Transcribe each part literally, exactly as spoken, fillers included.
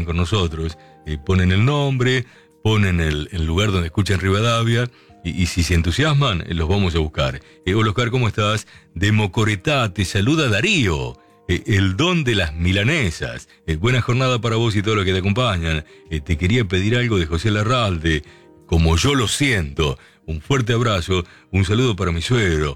comunican con nosotros. Eh, ponen el nombre, ponen el, el lugar donde escuchan Rivadavia, y, y si se entusiasman, eh, los vamos a buscar. Eh, hola Oscar, ¿cómo estás? De Mocoretá, te saluda Darío. Eh, el don de las milanesas. Eh, buena jornada para vos y todos los que te acompañan. Eh, te quería pedir algo de José Larralde, Como yo lo siento. Un fuerte abrazo, un saludo para mi suegro,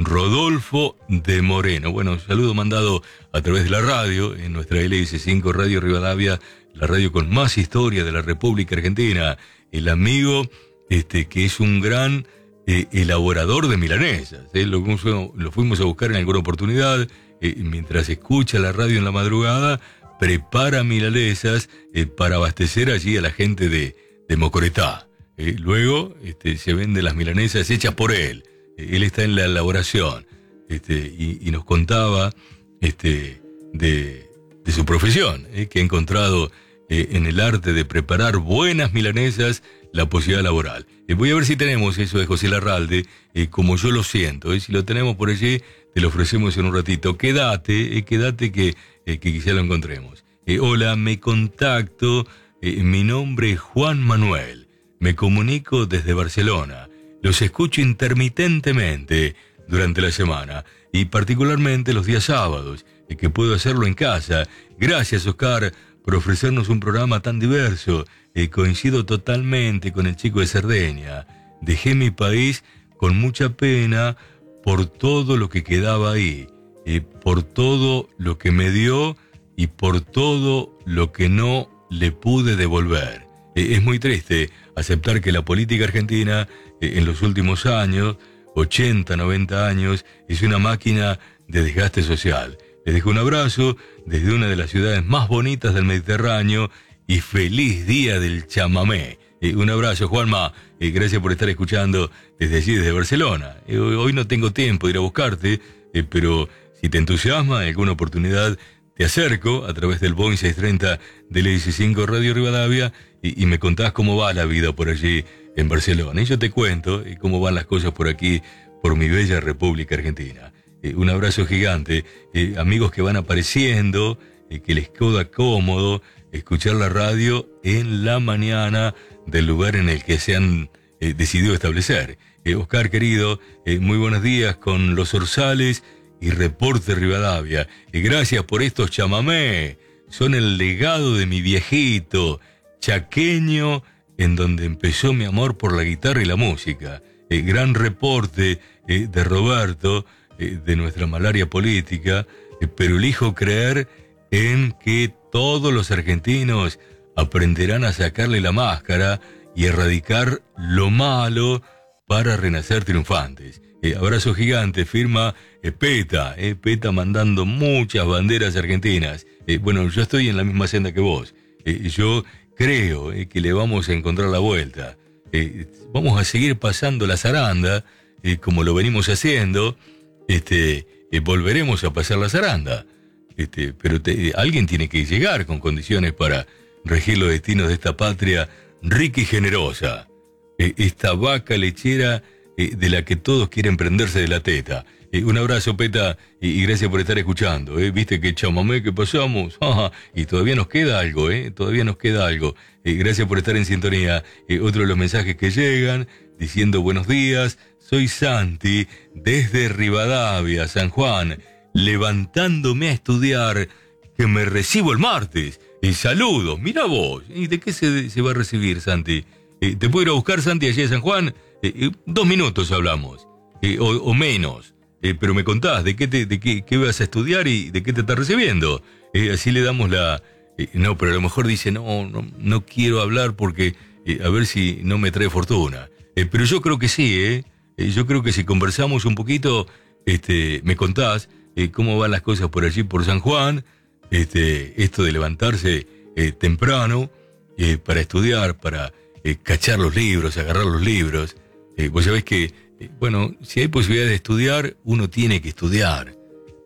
Rodolfo de Moreno. Bueno, un saludo mandado a través de la radio, en nuestra L S cinco Radio Rivadavia, la radio con más historia de la República Argentina. El amigo este, que es un gran eh, elaborador de milanesas. Eh, lo, lo fuimos a buscar en alguna oportunidad. Eh, mientras escucha la radio en la madrugada, prepara milanesas eh, para abastecer allí a la gente de, de Mocoretá. Eh, luego este, se venden las milanesas hechas por él. Eh, él está en la elaboración este, y, y nos contaba este, de, de su profesión, eh, que ha encontrado eh, en el arte de preparar buenas milanesas la posibilidad laboral. Eh, voy a ver si tenemos eso de José Larralde, eh, como yo lo siento. Eh, si lo tenemos por allí, te lo ofrecemos en un ratito. Quédate, eh, quédate que, eh, que quizá lo encontremos. Eh, hola, me contacto. Eh, mi nombre es Juan Manuel. Me comunico desde Barcelona. Los escucho intermitentemente durante la semana y particularmente los días sábados, eh, que puedo hacerlo en casa. Gracias, Oscar, por ofrecernos un programa tan diverso. Eh, coincido totalmente con el chico de Cerdeña. Dejé mi país con mucha pena por todo lo que quedaba ahí, eh, por todo lo que me dio y por todo lo que no le pude devolver. Eh, es muy triste aceptar que la política argentina eh, en los últimos años, ochenta, noventa años, es una máquina de desgaste social. Les dejo un abrazo desde una de las ciudades más bonitas del Mediterráneo y feliz día del chamamé. Eh, un abrazo, Juanma. Eh, gracias por estar escuchando desde allí, desde Barcelona. Eh, hoy no tengo tiempo de ir a buscarte, eh, pero si te entusiasma, en alguna oportunidad te acerco a través del Boeing seiscientos treinta del L S cinco Radio Rivadavia y, y me contás cómo va la vida por allí en Barcelona. Y yo te cuento eh, cómo van las cosas por aquí, por mi bella República Argentina. Eh, un abrazo gigante. Eh, amigos que van apareciendo, eh, que les queda cómodo escuchar la radio en la mañana del lugar en el que se han eh, decidido establecer. Eh, Oscar, querido, eh, muy buenos días con los Orzales y Reporte Rivadavia. Eh, gracias por estos chamamé. Son el legado de mi viejito, chaqueño, en donde empezó mi amor por la guitarra y la música. Eh, gran reporte eh, de Roberto, eh, de nuestra malaria política, eh, pero elijo creer en que todos los argentinos aprenderán a sacarle la máscara y erradicar lo malo para renacer triunfantes. Eh, abrazo gigante, firma eh, PETA, eh, PETA mandando muchas banderas argentinas. Eh, bueno, yo estoy en la misma senda que vos. Eh, yo creo eh, que le vamos a encontrar la vuelta. Eh, vamos a seguir pasando la zaranda, eh, como lo venimos haciendo. Este, eh, volveremos a pasar la zaranda. Este, pero te, alguien tiene que llegar con condiciones para regir los destinos de esta patria rica y generosa. Eh, esta vaca lechera eh, de la que todos quieren prenderse de la teta. Eh, un abrazo, Peta, y, y gracias por estar escuchando. Eh. Viste que chamamé que pasamos. Ajá, y todavía nos queda algo, ¿eh? Todavía nos queda algo. Eh, gracias por estar en sintonía. Eh, otro de los mensajes que llegan, diciendo buenos días. Soy Santi, desde Rivadavia, San Juan, levantándome a estudiar, que me recibo el martes. Eh, saludos, mira vos. ¿Y de qué se, se va a recibir, Santi? Eh, ¿Te puedo ir a buscar, Santi, allí en San Juan? Eh, eh, dos minutos hablamos, eh, o, o menos. Eh, pero me contás de qué, te, de qué, qué vas a estudiar y de qué te estás recibiendo. Eh, así le damos la... Eh, no, pero a lo mejor dice, no, no, no quiero hablar porque eh, a ver si no me trae fortuna. Eh, pero yo creo que sí, ¿eh? Eh, yo creo que si conversamos un poquito, este, me contás eh, cómo van las cosas por allí, por San Juan, este, esto de levantarse eh, temprano eh, para estudiar, para eh, cachar los libros, agarrar los libros. Eh, vos sabés que, eh, bueno, si hay posibilidad de estudiar, uno tiene que estudiar,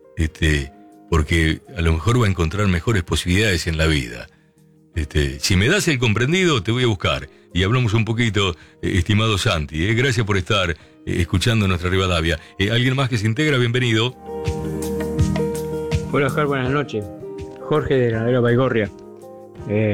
este, porque a lo mejor va a encontrar mejores posibilidades en la vida. Este, si me das el comprendido, te voy a buscar. Y hablamos un poquito, eh, estimado Santi. Eh, gracias por estar eh, escuchando nuestra Rivadavia. Eh, ¿Alguien más que se integra? Bienvenido. Hola, Oscar, buenas noches. Jorge de Ladero Baigorria. Eh,